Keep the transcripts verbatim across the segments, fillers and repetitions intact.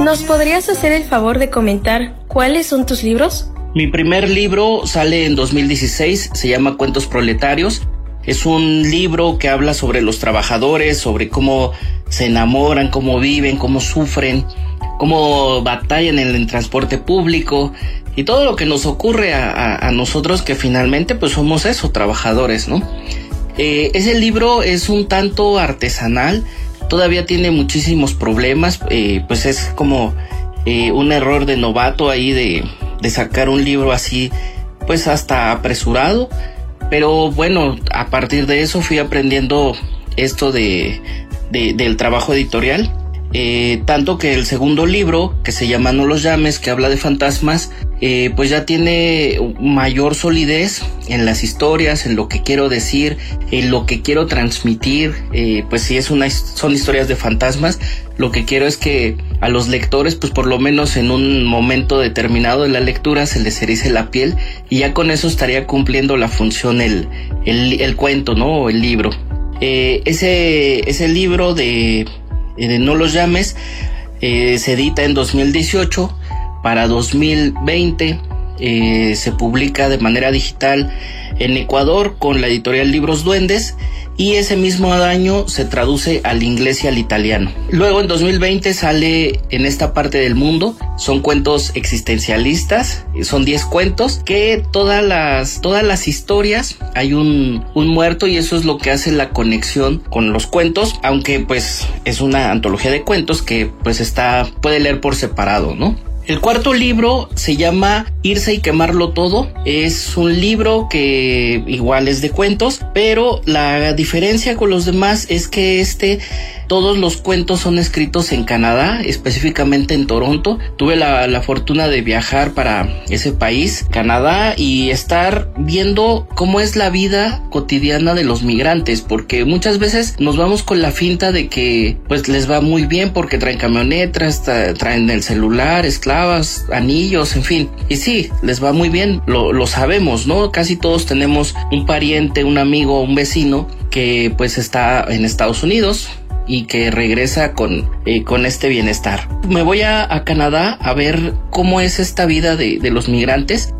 ¿Nos podrías hacer el favor de comentar cuáles son tus libros? Mi primer libro sale en dos mil dieciséis, se llama Cuentos Proletarios. Es un libro que habla sobre los trabajadores, sobre cómo se enamoran, cómo viven, cómo sufren, cómo batallan en el transporte público y todo lo que nos ocurre a, a, a nosotros que finalmente pues somos eso, trabajadores, ¿no? Eh, ese libro es un tanto artesanal, todavía tiene muchísimos problemas, eh, pues es como eh, un error de novato ahí de, de sacar un libro así pues hasta apresurado. Pero bueno, a partir de eso fui aprendiendo esto de, de del trabajo editorial. Eh, tanto que el segundo libro, que se llama No los llames, que habla de fantasmas, eh, pues ya tiene mayor solidez en las historias, en lo que quiero decir, en lo que quiero transmitir. Eh, pues si es una, son historias de fantasmas, lo que quiero es que a los lectores, pues por lo menos en un momento determinado de la lectura se les erice la piel, y ya con eso estaría cumpliendo la función el, el, el cuento, ¿no? O el libro. Eh, ese, ese libro de... Eh, No los llames, eh, se edita en dos mil dieciocho, para dos mil veinte eh, se publica de manera digital en Ecuador con la editorial Libros Duendes, y ese mismo año se traduce al inglés y al italiano. Luego en dos mil veinte sale En esta parte del mundo, son cuentos existencialistas, son diez cuentos que todas las, todas las historias hay un, un muerto, y eso es lo que hace la conexión con los cuentos, aunque pues es una antología de cuentos que pues está, puede leer por separado, ¿no? El cuarto libro se llama Irse y quemarlo todo. Es un libro que igual es de cuentos, pero la diferencia con los demás es que este, todos los cuentos son escritos en Canadá, específicamente en Toronto. Tuve la, la fortuna de viajar para ese país, Canadá, y estar viendo cómo es la vida cotidiana de los migrantes, porque muchas veces nos vamos con la finta de que pues les va muy bien porque traen camionetas, traen el celular, esclavos, anillos, en fin. Y sí, les va muy bien, lo, lo sabemos, ¿no? Casi todos tenemos un pariente, un amigo, un vecino que pues está en Estados Unidos y que regresa con, eh, con este bienestar. Me voy a, a Canadá a ver cómo es esta vida de, de los migrantes,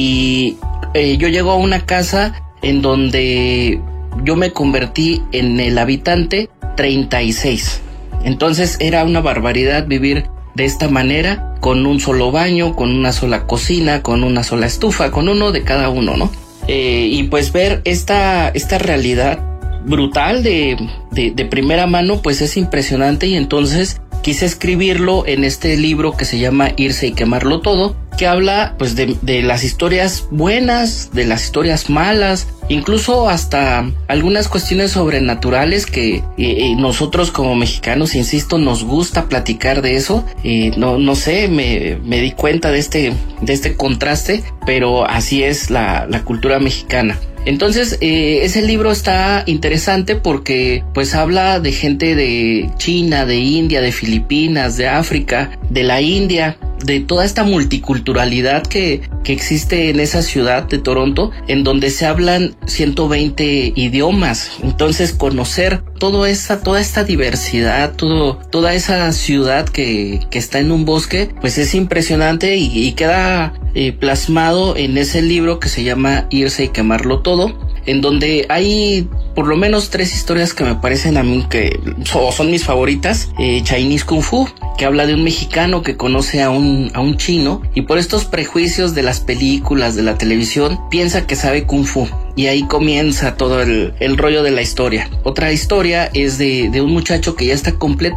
y eh, yo llego a una casa en donde yo me convertí en el habitante treinta y seis. Entonces era una barbaridad vivir de esta manera, con un solo baño, con una sola cocina, con una sola estufa, con uno de cada uno, ¿no? Eh, y pues ver esta, esta realidad brutal de, de, de primera mano, pues es impresionante, y entonces quise escribirlo en este libro que se llama Irse y quemarlo todo, que habla pues de, de las historias buenas, de las historias malas, incluso hasta algunas cuestiones sobrenaturales que eh, nosotros como mexicanos, insisto, nos gusta platicar de eso. Eh, no, no sé, me, me di cuenta de este, de este contraste, pero así es la, la cultura mexicana. Entonces, eh, ese libro está interesante porque pues habla de gente de China, de India, de Filipinas, de África, de la India, de toda esta multiculturalidad que, que existe en esa ciudad de Toronto, en donde se hablan ciento veinte idiomas. Entonces, conocer todo esa, toda esta diversidad, todo, toda esa ciudad que, que está en un bosque, pues es impresionante, y, y queda eh, plasmado en ese libro que se llama Irse y quemarlo todo, en donde hay por lo menos tres historias que me parecen a mí que son, son mis favoritas. eh, Chinese Kung Fu, que habla de un mexicano que conoce a un, a un chino, y por estos prejuicios de las películas, de la televisión, piensa que sabe Kung Fu, y ahí comienza todo el, el rollo de la historia. Otra historia es de, de un muchacho que ya está completamente